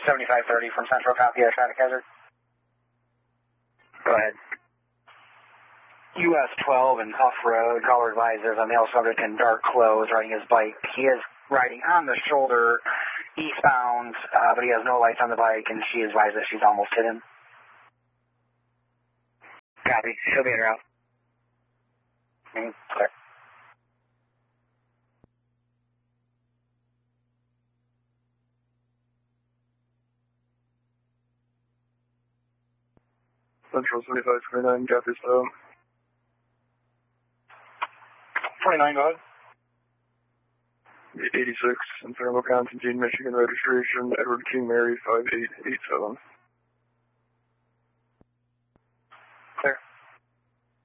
7530 from Central, copy, traffic hazard. Go ahead. US 12 and Huff Road, caller advisors, a male subject in dark clothes riding his bike. He is riding on the shoulder, eastbound, but he has no lights on the bike, and she advised that she's almost hit him. Copy. She'll be en route. Clear. Central 7529, got this 29, go ahead. 86 in Thermal, Constantine, Michigan registration, Edward King Mary 5887.